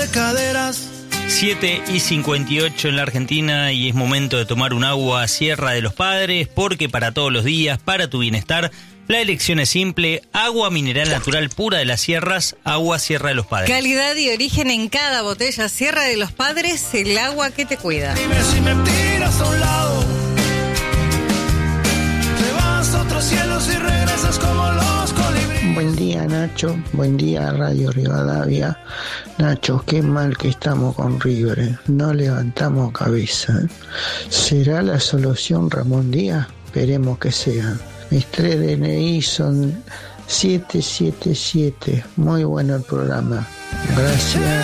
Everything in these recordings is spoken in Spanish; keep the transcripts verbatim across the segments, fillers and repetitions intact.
caderas. siete y cincuenta y ocho en la Argentina y es momento de tomar un agua Sierra de los Padres, porque para todos los días, para tu bienestar, la elección es simple: agua mineral natural pura de las sierras, agua Sierra de los Padres. Calidad y origen en cada botella. Sierra de los Padres, el agua que te cuida. Dime si me tiras a un lado, te vas a otros cielos y regresas como los colibríes. Buen día, Nacho. Buen día, Radio Rivadavia. Nacho, qué mal que estamos con River, ¿eh? No levantamos cabeza, ¿eh? ¿Será la solución Ramón Díaz? Esperemos que sea. Mis tres D N I son siete siete siete. Muy bueno el programa. Gracias.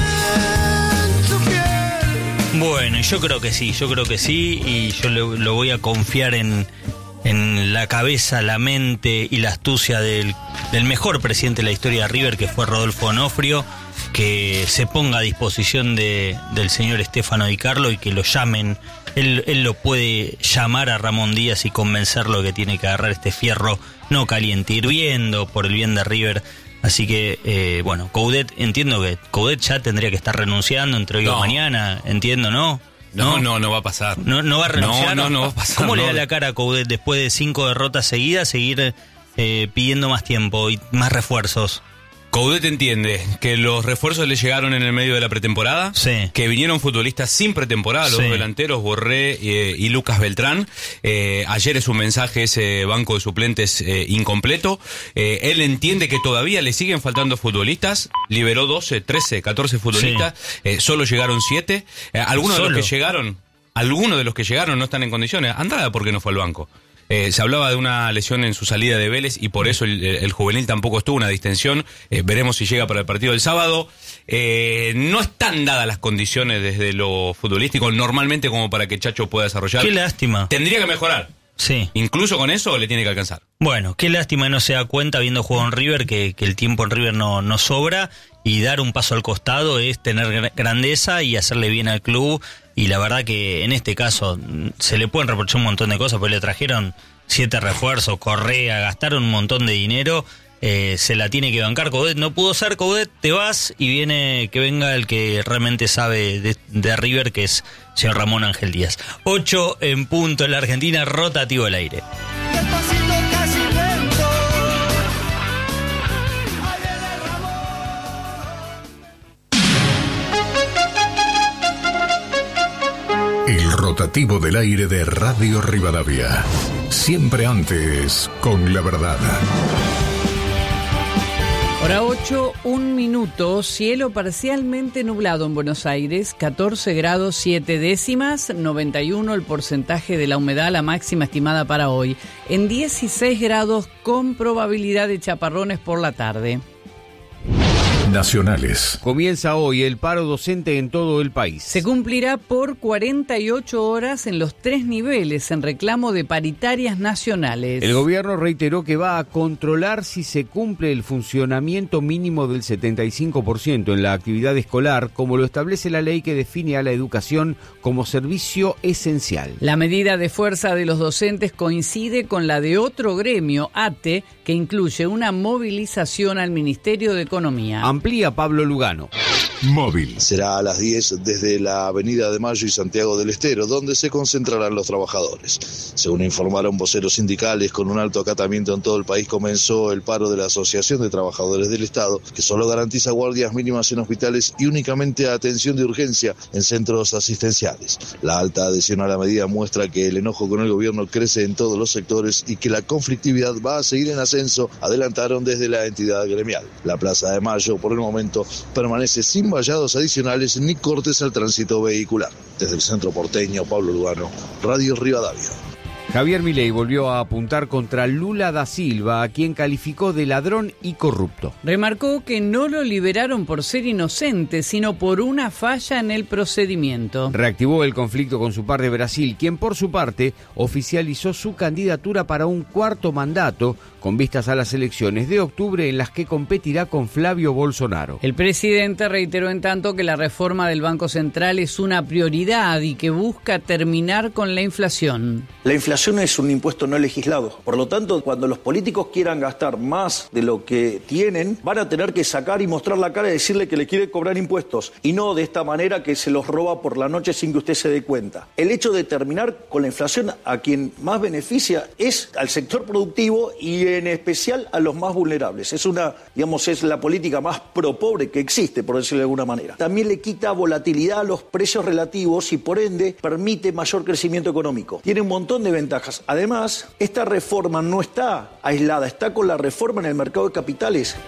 Bueno, yo creo que sí, yo creo que sí, y yo lo, lo voy a confiar en, en la cabeza, la mente y la astucia del, del mejor presidente de la historia de River, que fue Rodolfo Onofrio, que se ponga a disposición de, del señor Stefano Di Carlo y que lo llamen. Él, él lo puede llamar a Ramón Díaz y convencerlo que tiene que agarrar este fierro no caliente, hirviendo por el bien de River. Así que, eh, bueno, Coudet, entiendo que Coudet ya tendría que estar renunciando entre hoy no. o mañana, entiendo, ¿no? No, no, no va a pasar. No, no va a renunciar. No, no, no va a pasar. ¿Cómo no. le da la cara a Coudet después de cinco derrotas seguidas seguir eh, pidiendo más tiempo y más refuerzos? Coudet entiende que los refuerzos le llegaron en el medio de la pretemporada, sí. que vinieron futbolistas sin pretemporada, los sí. dos delanteros, Borré eh, y Lucas Beltrán. Eh, ayer es un mensaje ese banco de suplentes eh, incompleto. Eh, él entiende que todavía le siguen faltando futbolistas. Liberó doce, trece, catorce futbolistas. Sí. Eh, solo llegaron siete. Eh, algunos ¿Solo? de los que llegaron, algunos de los que llegaron no están en condiciones. Andrada, ¿por qué no fue al banco? Eh, se hablaba de una lesión en su salida de Vélez y por eso el, el juvenil tampoco estuvo, una distensión. Eh, veremos si llega para el partido del sábado. Eh, no están dadas las condiciones desde lo futbolístico normalmente como para que Chacho pueda desarrollar. Qué lástima. Tendría que mejorar. Sí. Incluso con eso le tiene que alcanzar. Bueno, qué lástima no se da cuenta viendo juego en River que, que el tiempo en River no, no sobra, y dar un paso al costado es tener grandeza y hacerle bien al club. Y la verdad que en este caso se le pueden reprochar un montón de cosas, porque le trajeron siete refuerzos, Correa, gastaron un montón de dinero, eh, se la tiene que bancar Coudet. No pudo ser Coudet, te vas y viene que venga el que realmente sabe de, de River, que es señor Ramón Ángel Díaz. ocho en punto en la Argentina, rotativo al aire. El rotativo del aire de Radio Rivadavia. Siempre antes con la verdad. Hora ocho, un minuto, cielo parcialmente nublado en Buenos Aires, catorce grados siete décimas, noventa y uno el porcentaje de la humedad, la máxima estimada para hoy, en dieciséis grados con probabilidad de chaparrones por la tarde. Nacionales. Comienza hoy el paro docente en todo el país. Se cumplirá por cuarenta y ocho horas en los tres niveles en reclamo de paritarias nacionales. El gobierno reiteró que va a controlar si se cumple el funcionamiento mínimo del setenta y cinco por ciento en la actividad escolar, como lo establece la ley que define a la educación como servicio esencial. La medida de fuerza de los docentes coincide con la de otro gremio, A T E, que incluye una movilización al Ministerio de Economía. Amplía Pablo Lugano. Móvil. Será a las diez desde la Avenida de Mayo y Santiago del Estero, donde se concentrarán los trabajadores. Según informaron voceros sindicales, con un alto acatamiento en todo el país comenzó el paro de la Asociación de Trabajadores del Estado, que solo garantiza guardias mínimas en hospitales y únicamente atención de urgencia en centros asistenciales. La alta adhesión a la medida muestra que el enojo con el gobierno crece en todos los sectores y que la conflictividad va a seguir en ascenso, adelantaron desde la entidad gremial. La Plaza de Mayo, por el momento, permanece sin vallados adicionales ni cortes al tránsito vehicular. Desde el centro porteño, Pablo Lugano, Radio Rivadavia. Javier Milei volvió a apuntar contra Lula da Silva, a quien calificó de ladrón y corrupto. Remarcó que no lo liberaron por ser inocente, sino por una falla en el procedimiento. Reactivó el conflicto con su par de Brasil, quien por su parte oficializó su candidatura para un cuarto mandato, con vistas a las elecciones de octubre en las que competirá con Flavio Bolsonaro. El presidente reiteró en tanto que la reforma del Banco Central es una prioridad y que busca terminar con la inflación. La inflación inflación es un impuesto no legislado. Por lo tanto, cuando los políticos quieran gastar más de lo que tienen, van a tener que sacar y mostrar la cara y decirle que le quiere cobrar impuestos, y no de esta manera que se los roba por la noche sin que usted se dé cuenta. El hecho de terminar con la inflación, a quien más beneficia es al sector productivo y en especial a los más vulnerables. Es una, digamos, es la política más pro pobre que existe, por decirlo de alguna manera. También le quita volatilidad a los precios relativos y por ende permite mayor crecimiento económico. Tiene un montón de ventajas. Además, esta reforma no está aislada, está con la reforma en el mercado de capitales.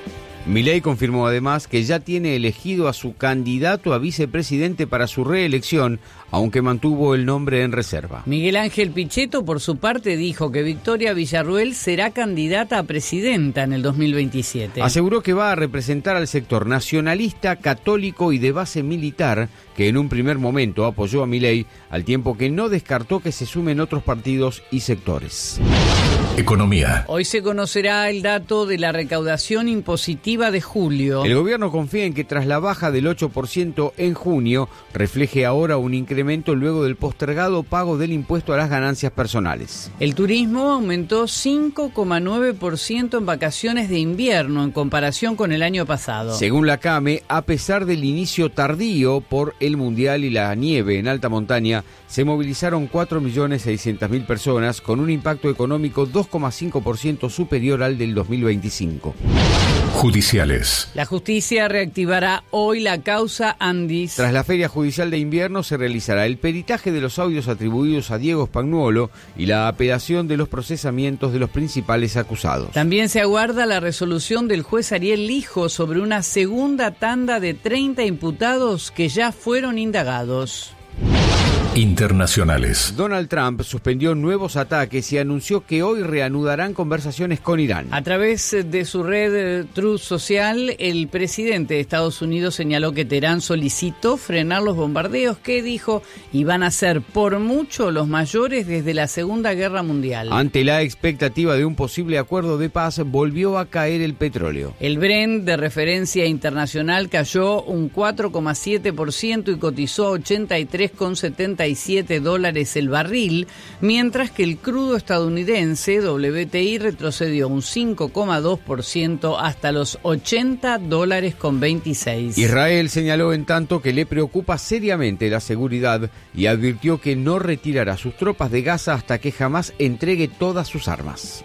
Milei confirmó además que ya tiene elegido a su candidato a vicepresidente para su reelección, aunque mantuvo el nombre en reserva. Miguel Ángel Pichetto, por su parte, dijo que Victoria Villarruel será candidata a presidenta en el dos mil veintisiete. Aseguró que va a representar al sector nacionalista, católico y de base militar, que en un primer momento apoyó a Milei, al tiempo que no descartó que se sumen otros partidos y sectores. Economía. Hoy se conocerá el dato de la recaudación impositiva de julio. El gobierno confía en que tras la baja del ocho por ciento en junio, refleje ahora un incremento luego del postergado pago del impuesto a las ganancias personales. El turismo aumentó cinco coma nueve por ciento en vacaciones de invierno en comparación con el año pasado. Según la CAME, a pesar del inicio tardío por el Mundial y la nieve en alta montaña, se movilizaron cuatro millones seiscientas mil personas con un impacto económico dos coma cinco por ciento superior al del dos mil veinticinco. Judiciales. La justicia reactivará hoy la causa Andis. Tras la feria judicial de invierno se realizará el peritaje de los audios atribuidos a Diego Spagnuolo y la apelación de los procesamientos de los principales acusados. También se aguarda la resolución del juez Ariel Lijo sobre una segunda tanda de treinta imputados que ya fueron indagados. Internacionales. Donald Trump suspendió nuevos ataques y anunció que hoy reanudarán conversaciones con Irán. A través de su red Truth Social, el presidente de Estados Unidos señaló que Teherán solicitó frenar los bombardeos que, dijo, iban a ser por mucho los mayores desde la Segunda Guerra Mundial. Ante la expectativa de un posible acuerdo de paz, volvió a caer el petróleo. El Brent, de referencia internacional, cayó un cuatro coma siete por ciento y cotizó a ochenta y tres coma setenta y siete dólares el barril, mientras que el crudo estadounidense W T I retrocedió un cinco coma dos por ciento hasta los ochenta dólares con veintiséis. Israel señaló en tanto que le preocupa seriamente la seguridad y advirtió que no retirará sus tropas de Gaza hasta que jamás entregue todas sus armas.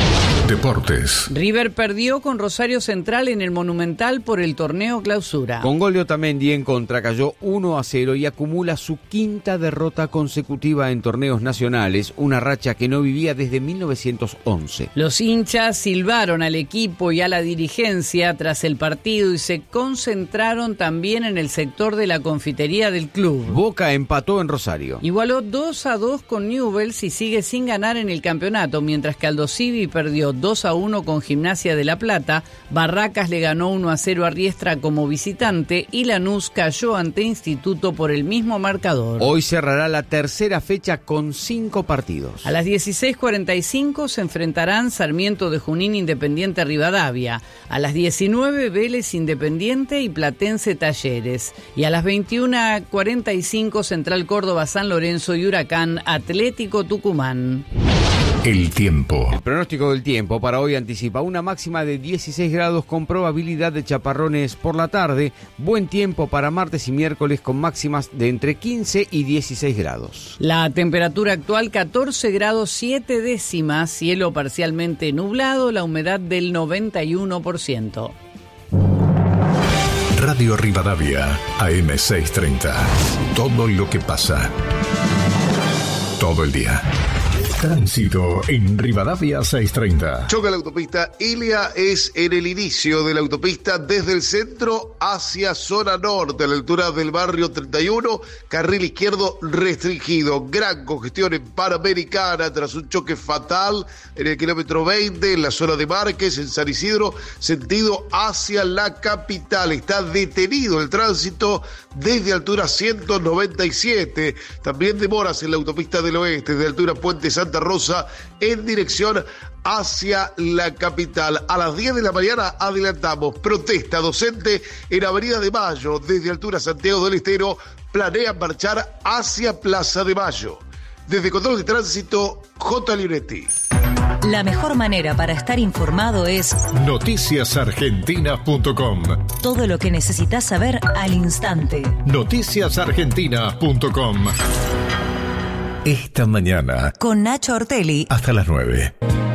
Deportes. River perdió con Rosario Central en el Monumental por el torneo Clausura. Con gol de Otamendi en contra cayó uno a cero y acumula su quinta derrota consecutiva en torneos nacionales, una racha que no vivía desde mil novecientos once. Los hinchas silbaron al equipo y a la dirigencia tras el partido y se concentraron también en el sector de la confitería del club. Boca empató en Rosario. Igualó dos a dos con Newell's y sigue sin ganar en el campeonato, mientras que Aldosivi perdió dos a uno con Gimnasia de La Plata, Barracas le ganó uno a cero a Riestra como visitante y Lanús cayó ante Instituto por el mismo marcador. Hoy cerrará la tercera fecha con cinco partidos. A las dieciséis cuarenta y cinco se enfrentarán Sarmiento de Junín Independiente Rivadavia, a las diecinueve Vélez Independiente y Platense Talleres, y a las veintiuna cuarenta y cinco Central Córdoba San Lorenzo y Huracán Atlético Tucumán. El tiempo. El pronóstico del tiempo para hoy anticipa una máxima de dieciséis grados con probabilidad de chaparrones por la tarde. Buen tiempo para martes y miércoles con máximas de entre quince y dieciséis grados. La temperatura actual catorce grados siete décimas, cielo parcialmente nublado, la humedad del noventa y uno por ciento. Radio Rivadavia, A M seiscientos treinta. Todo lo que pasa. Todo el día. Tránsito en Rivadavia seiscientos treinta. Choca la autopista Ilia, es en el inicio de la autopista desde el centro hacia zona norte, a la altura del barrio treinta y uno, carril izquierdo restringido. Gran congestión en Panamericana tras un choque fatal en el kilómetro veinte, en la zona de Márquez, en San Isidro, sentido hacia la capital. Está detenido el tránsito desde altura ciento noventa y siete. También demoras en la autopista del oeste, de altura Puente Santa Rosa, en dirección hacia la capital. A las diez de la mañana adelantamos protesta docente en Avenida de Mayo, desde altura Santiago del Estero, planean marchar hacia Plaza de Mayo. Desde Control de Tránsito, J. Lionetti. La mejor manera para estar informado es noticias argentinas punto com. Todo lo que necesitas saber al instante. noticias argentinas punto com. Esta mañana con Nacho Ortelli hasta las nueve.